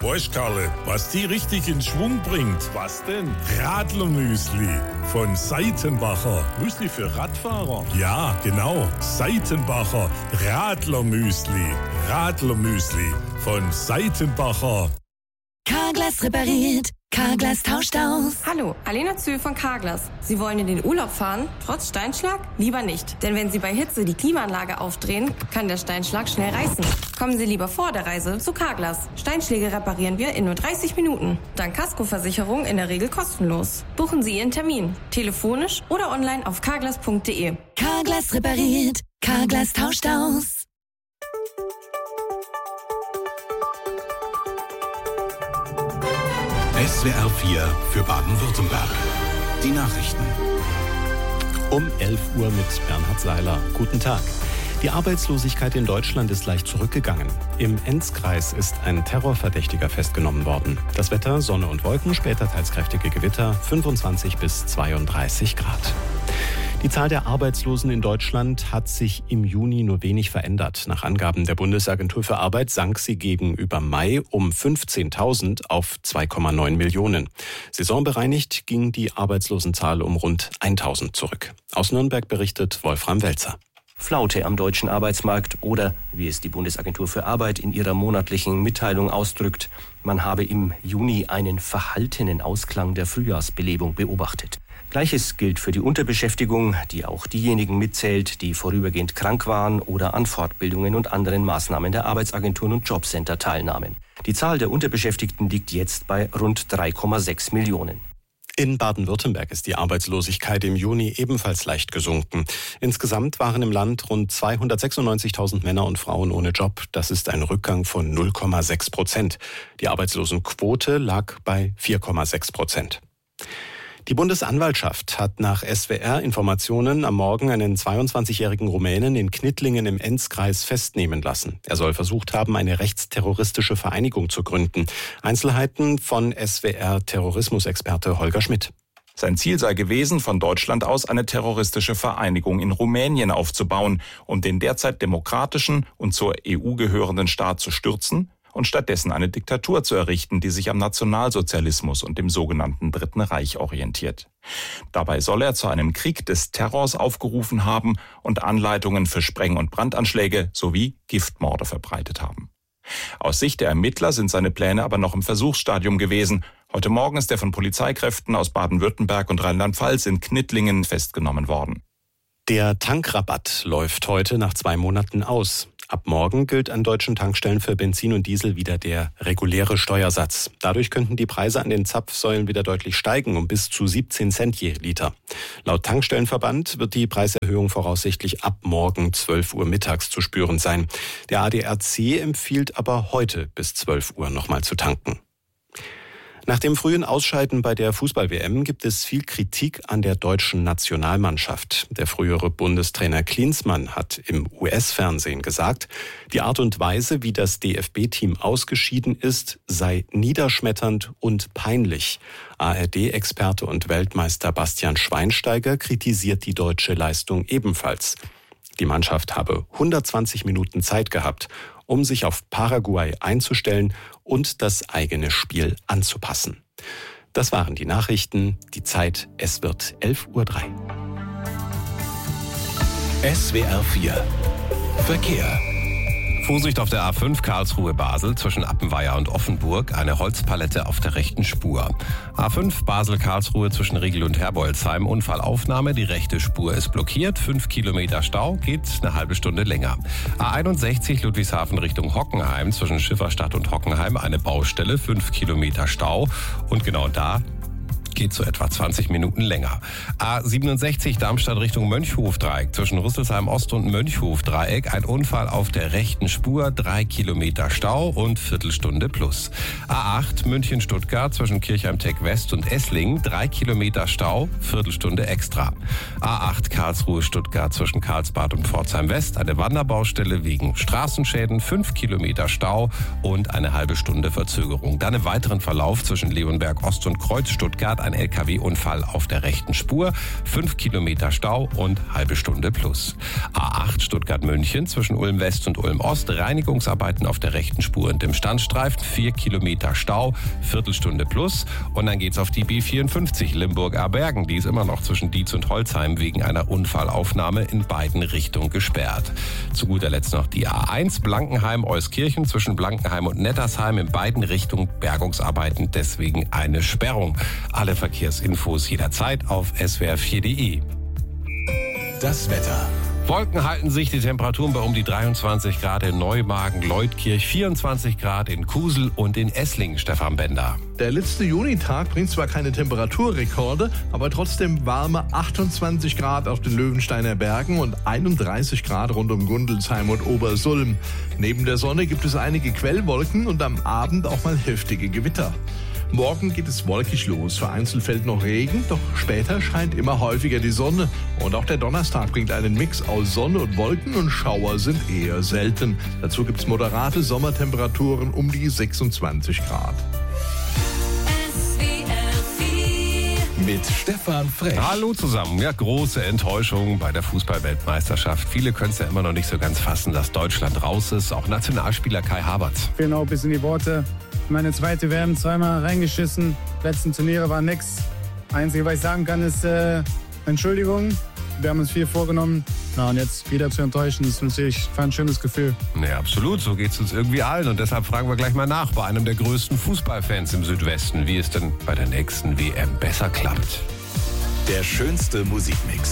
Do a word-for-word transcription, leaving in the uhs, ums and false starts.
Weißt Karle, was die richtig in Schwung bringt? Was denn? Radlermüsli von Seitenbacher. Müsli für Radfahrer? Ja, genau. Seitenbacher Radlermüsli. Radlermüsli von Seitenbacher. Carglass repariert. Carglass tauscht aus. Hallo, Alena Zühl von Carglass. Sie wollen in den Urlaub fahren, trotz Steinschlag? Lieber nicht. Denn wenn Sie bei Hitze die Klimaanlage aufdrehen, kann der Steinschlag schnell reißen. Kommen Sie lieber vor der Reise zu Carglass. Steinschläge reparieren wir in nur dreißig Minuten. Dank Kaskoversicherung in der Regel kostenlos. Buchen Sie Ihren Termin. Telefonisch oder online auf carglass punkt de. Carglass repariert. Carglass tauscht aus. S W R vier für Baden-Württemberg. Die Nachrichten. Um elf Uhr mit Bernhard Seiler. Guten Tag. Die Arbeitslosigkeit in Deutschland ist leicht zurückgegangen. Im Enzkreis ist ein Terrorverdächtiger festgenommen worden. Das Wetter, Sonne und Wolken, später teils kräftige Gewitter, fünfundzwanzig bis zweiunddreißig Grad. Die Zahl der Arbeitslosen in Deutschland hat sich im Juni nur wenig verändert. Nach Angaben der Bundesagentur für Arbeit sank sie gegenüber Mai um fünfzehntausend auf zwei Komma neun Millionen. Saisonbereinigt ging die Arbeitslosenzahl um rund eintausend zurück. Aus Nürnberg berichtet Wolfram Welzer. Flaute am deutschen Arbeitsmarkt oder, wie es die Bundesagentur für Arbeit in ihrer monatlichen Mitteilung ausdrückt, man habe im Juni einen verhaltenen Ausklang der Frühjahrsbelebung beobachtet. Gleiches gilt für die Unterbeschäftigung, die auch diejenigen mitzählt, die vorübergehend krank waren oder an Fortbildungen und anderen Maßnahmen der Arbeitsagenturen und Jobcenter teilnahmen. Die Zahl der Unterbeschäftigten liegt jetzt bei rund drei Komma sechs Millionen. In Baden-Württemberg ist die Arbeitslosigkeit im Juni ebenfalls leicht gesunken. Insgesamt waren im Land rund zweihundertsechsundneunzigtausend Männer und Frauen ohne Job. Das ist ein Rückgang von null Komma sechs Prozent. Die Arbeitslosenquote lag bei vier Komma sechs Prozent. Die Bundesanwaltschaft hat nach S W R-Informationen am Morgen einen zweiundzwanzigjährigen Rumänen in Knittlingen im Enzkreis festnehmen lassen. Er soll versucht haben, eine rechtsterroristische Vereinigung zu gründen. Einzelheiten von S W R-Terrorismusexperte Holger Schmidt. Sein Ziel sei gewesen, von Deutschland aus eine terroristische Vereinigung in Rumänien aufzubauen, um den derzeit demokratischen und zur E U gehörenden Staat zu stürzen und stattdessen eine Diktatur zu errichten, die sich am Nationalsozialismus und dem sogenannten Dritten Reich orientiert. Dabei soll er zu einem Krieg des Terrors aufgerufen haben und Anleitungen für Spreng- und Brandanschläge sowie Giftmorde verbreitet haben. Aus Sicht der Ermittler sind seine Pläne aber noch im Versuchsstadium gewesen. Heute Morgen ist er von Polizeikräften aus Baden-Württemberg und Rheinland-Pfalz in Knittlingen festgenommen worden. Der Tankrabatt läuft heute nach zwei Monaten aus. Ab morgen gilt an deutschen Tankstellen für Benzin und Diesel wieder der reguläre Steuersatz. Dadurch könnten die Preise an den Zapfsäulen wieder deutlich steigen, um bis zu siebzehn Cent je Liter. Laut Tankstellenverband wird die Preiserhöhung voraussichtlich ab morgen zwölf Uhr mittags zu spüren sein. Der A D R C empfiehlt aber heute bis zwölf Uhr nochmal zu tanken. Nach dem frühen Ausscheiden bei der Fußball-W M gibt es viel Kritik an der deutschen Nationalmannschaft. Der frühere Bundestrainer Klinsmann hat im U S-Fernsehen gesagt, die Art und Weise, wie das D F B-Team ausgeschieden ist, sei niederschmetternd und peinlich. A R D-Experte und Weltmeister Bastian Schweinsteiger kritisiert die deutsche Leistung ebenfalls. Die Mannschaft habe hundertzwanzig Minuten Zeit gehabt, um sich auf Paraguay einzustellen und das eigene Spiel anzupassen. Das waren die Nachrichten. Die Zeit, es wird elf Uhr drei. S W R vier Verkehr. Vorsicht auf der A fünf Karlsruhe-Basel zwischen Appenweier und Offenburg, eine Holzpalette auf der rechten Spur. A fünf Basel-Karlsruhe zwischen Riegel und Herbolzheim, Unfallaufnahme, die rechte Spur ist blockiert, fünf Kilometer Stau, geht eine halbe Stunde länger. A einundsechzig Ludwigshafen Richtung Hockenheim zwischen Schifferstadt und Hockenheim, eine Baustelle, fünf Kilometer Stau und genau da geht so etwa zwanzig Minuten länger. A siebenundsechzig Darmstadt Richtung Mönchhof-Dreieck zwischen Rüsselsheim Ost und Mönchhof-Dreieck. Ein Unfall auf der rechten Spur, drei Kilometer Stau und Viertelstunde plus. A acht München-Stuttgart zwischen Kirchheim-Tech-West und Esslingen, drei Kilometer Stau, Viertelstunde extra. A acht Karlsruhe-Stuttgart zwischen Karlsbad und Pforzheim-West, eine Wanderbaustelle wegen Straßenschäden, fünf Kilometer Stau und eine halbe Stunde Verzögerung. Dann im weiteren Verlauf zwischen Leonberg Ost und Kreuz Stuttgart ein L K W-Unfall auf der rechten Spur. Fünf Kilometer Stau und halbe Stunde plus. A acht Stuttgart-München zwischen Ulm West und Ulm Ost. Reinigungsarbeiten auf der rechten Spur und im Standstreifen. Vier Kilometer Stau, Viertelstunde plus. Und dann geht's auf die B vierundfünfzig Limburg-Abergen. Die ist immer noch zwischen Dietz und Holzheim wegen einer Unfallaufnahme in beiden Richtungen gesperrt. Zu guter Letzt noch die A eins Blankenheim-Euskirchen zwischen Blankenheim und Nettersheim in beiden Richtungen Bergungsarbeiten, deswegen eine Sperrung. Alle Verkehrsinfos jederzeit auf s w r vier punkt d e. Das Wetter. Wolken halten sich, die Temperaturen bei um die dreiundzwanzig Grad in Neumagen, Leutkirch, vierundzwanzig Grad in Kusel und in Esslingen. Stefan Bender. Der letzte Junitag bringt zwar keine Temperaturrekorde, aber trotzdem warme achtundzwanzig Grad auf den Löwensteiner Bergen und einunddreißig Grad rund um Gundelsheim und Obersulm. Neben der Sonne gibt es einige Quellwolken und am Abend auch mal heftige Gewitter. Morgen geht es wolkig los, vereinzelt fällt noch Regen, doch später scheint immer häufiger die Sonne. Und auch der Donnerstag bringt einen Mix aus Sonne und Wolken und Schauer sind eher selten. Dazu gibt es moderate Sommertemperaturen um die sechsundzwanzig Grad. Mit Stefan Frech. Hallo zusammen. Ja, große Enttäuschung bei der Fußball-Weltmeisterschaft. Viele können es ja immer noch nicht so ganz fassen, dass Deutschland raus ist. Auch Nationalspieler Kai Havertz. Genau, bis in die Worte. Meine zweite W M zweimal reingeschissen. Letzten Turniere war nix. Einzige, was ich sagen kann, ist äh, Entschuldigung. Wir haben uns viel vorgenommen. Na, und jetzt wieder zu enttäuschen, ist natürlich ein schönes Gefühl. Ja, absolut. So geht es uns irgendwie allen. Und deshalb fragen wir gleich mal nach bei einem der größten Fußballfans im Südwesten, wie es denn bei der nächsten W M besser klappt. Der schönste Musikmix.